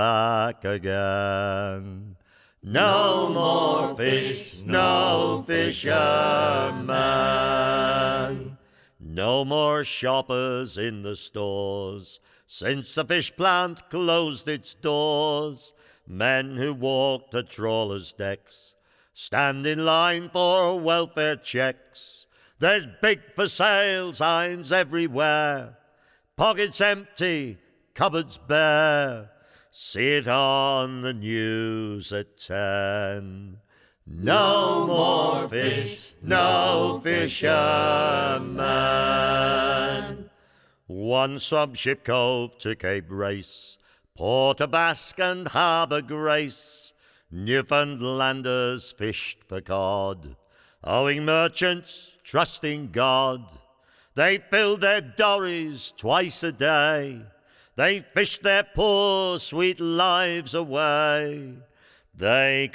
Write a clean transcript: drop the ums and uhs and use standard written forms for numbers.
back again. No more fish, no fishermen. No more shoppers in the stores, since the fish plant closed its doors. Men who walk the trawlers' decks stand in line for welfare checks. There's big for sale signs everywhere, pockets empty, cupboards bare. See it on the news at 10. No more fish, no fishermen. Once from Ship Cove to Cape Race, Port aux Basques and Harbour Grace, Newfoundlanders fished for cod, owing merchants, trusting God. They filled their dories twice a day. They fished their poor, sweet lives away. They